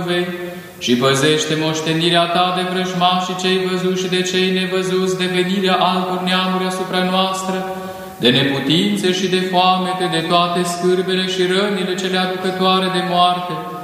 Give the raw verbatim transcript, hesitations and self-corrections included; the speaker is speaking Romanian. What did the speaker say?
și păzește moștenirea ta de vrăjmași și cei văzuți și de cei nevăzuți, de venirea altor neamuri asupra noastră, de neputințe și de foamete, de toate scârbele și rănile cele aducătoare de moarte,